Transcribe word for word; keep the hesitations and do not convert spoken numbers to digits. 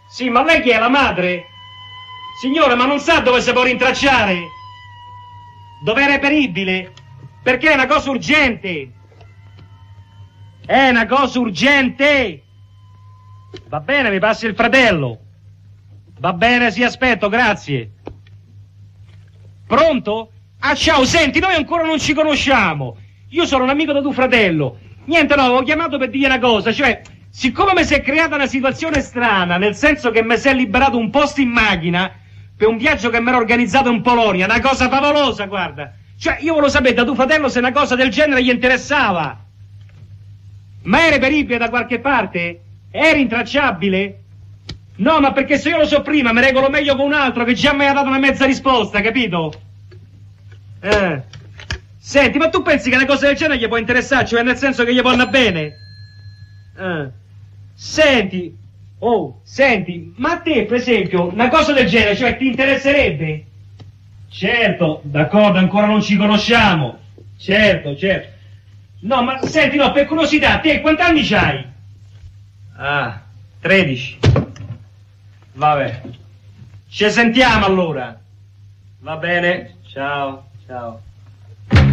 Sì, ma lei chi è, la madre? Signora, ma non sa dove si può rintracciare? Dove è reperibile? Perché è una cosa urgente. È una cosa urgente. Va bene, mi passi il fratello. Va bene, sì, aspetto, grazie. Pronto? Ah, ciao, senti, noi ancora non ci conosciamo. Io sono un amico di tuo fratello. Niente, no, avevo chiamato per dirgli una cosa, cioè, siccome mi si è creata una situazione strana, nel senso che mi si è liberato un posto in macchina per un viaggio che mi ero organizzato in Polonia, una cosa favolosa, guarda. Cioè, io volevo sapere da tuo fratello se una cosa del genere gli interessava. Ma è reperibile da qualche parte? È rintracciabile? No, ma perché se io lo so prima mi regolo meglio con un altro che già mi ha dato una mezza risposta, capito? Eh. Senti, ma tu pensi che una cosa del genere gli può interessare? Cioè nel senso che gli può andare bene? Eh. Senti, oh, senti, ma a te per esempio una cosa del genere, cioè ti interesserebbe? Certo, d'accordo, ancora non ci conosciamo. Certo, certo. No, ma senti, no, per curiosità, te quanti anni c'hai? Ah, tredici. Vabbè. Ci sentiamo allora. Va bene, ciao, ciao.